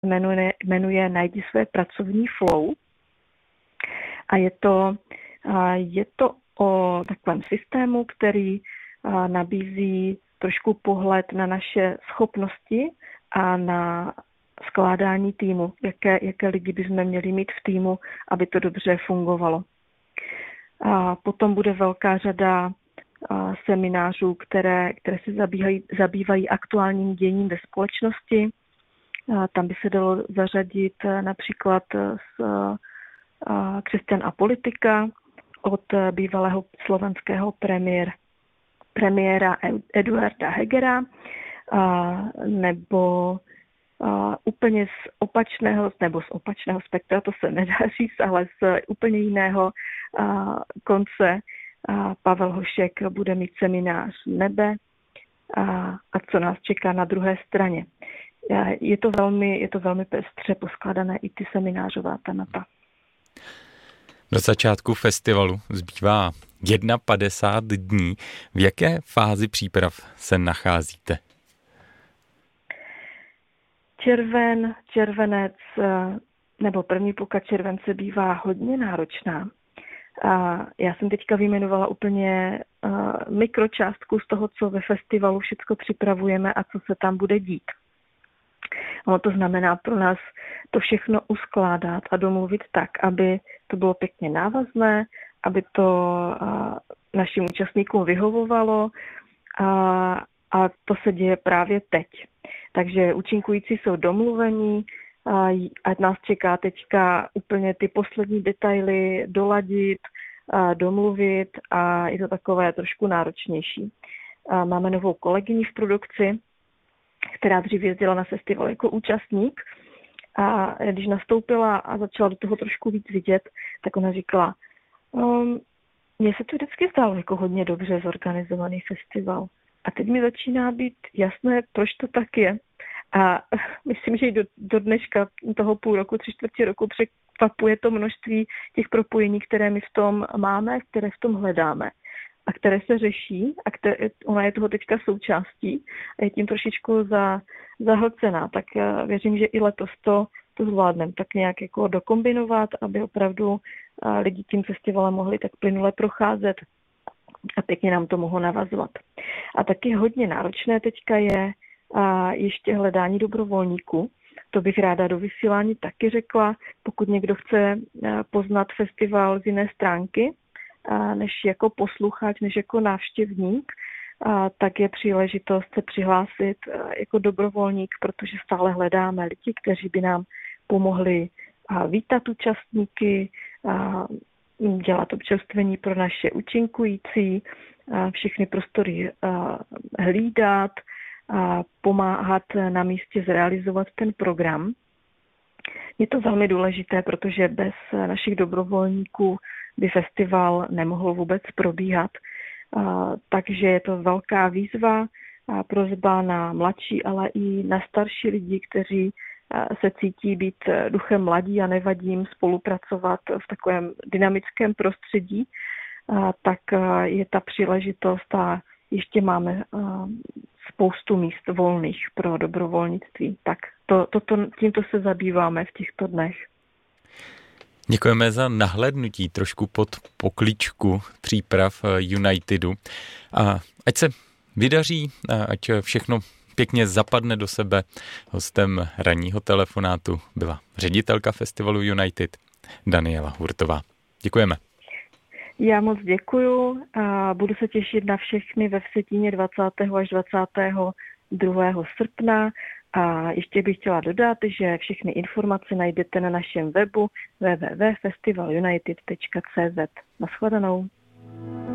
jmenuje Najdi své pracovní flow a je to o takovém systému, který nabízí trošku pohled na naše schopnosti a na skládání týmu, jaké lidi bychom měli mít v týmu, aby to dobře fungovalo. A potom bude velká řada seminářů, které se zabývají aktuálním děním ve společnosti. Tam by se dalo zařadit například Křesťan a politika od bývalého slovenského premiéra Eduarda Hegera, nebo úplně z opačného spektra, to se nedá říct, ale z úplně jiného konce Pavel Hošek bude mít seminář Nebe a co nás čeká na druhé straně. Je to velmi pestře poskládané i ty seminářová témata. Do začátku festivalu zbývá 51 dní. V jaké fázi příprav se nacházíte? Červenec nebo první půlka července bývá hodně náročná. Já jsem teďka vyjmenovala úplně mikročástku z toho, co ve festivalu všechno připravujeme a co se tam bude dít. Ono to znamená pro nás to všechno uskládat a domluvit tak, aby to bylo pěkně návazné, aby to našim účastníkům vyhovovalo a to se děje právě teď. Takže účinkující jsou domluvení, ať nás čeká teďka úplně ty poslední detaily doladit, domluvit a je to takové trošku náročnější. Máme novou kolegyni v produkci, která dřív jezdila na festival jako účastník a když nastoupila a začala do toho trošku víc vidět, tak ona říkala, mně se to vždycky zdálo jako hodně dobře zorganizovaný festival. A teď mi začíná být jasné, proč to tak je. A myslím, že i do dneška toho půl roku, 3/4 roku překvapuje to množství těch propojení, které my v tom máme, které v tom hledáme a které se řeší a ona je toho teďka součástí a je tím trošičku zahlcená. Tak věřím, že i letos to zvládneme tak nějak jako dokombinovat, aby opravdu lidi tím festivalem mohli tak plynule procházet a pěkně nám to mohlo navazovat. A taky hodně náročné teďka je ještě hledání dobrovolníků. To bych ráda do vysílání taky řekla. Pokud někdo chce poznat festival z jiné stránky, než jako posluchač, než jako návštěvník, tak je příležitost se přihlásit jako dobrovolník, protože stále hledáme lidi, kteří by nám pomohli vítat účastníky, dělat občerstvení pro naše účinkující, všechny prostory hlídat, pomáhat na místě zrealizovat ten program. Je to velmi důležité, protože bez našich dobrovolníků by festival nemohl vůbec probíhat. Takže je to velká výzva, prosba na mladší, ale i na starší lidi, kteří se cítí být duchem mladí a nevadí jim spolupracovat v takovém dynamickém prostředí, tak je ta příležitost a ještě máme spoustu míst volných pro dobrovolnictví. Tak tímto se zabýváme v těchto dnech. Děkujeme za nahlédnutí trošku pod pokličku příprav Unitedu. A ať se vydaří, ať všechno pěkně zapadne do sebe. Hostem ranního telefonátu byla ředitelka festivalu United Daniela Hurtová. Děkujeme. Já moc děkuju a budu se těšit na všechny ve Vsetíně 20. až 22. srpna. A ještě bych chtěla dodat, že všechny informace najdete na našem webu www.festivalunited.cz. Naschledanou.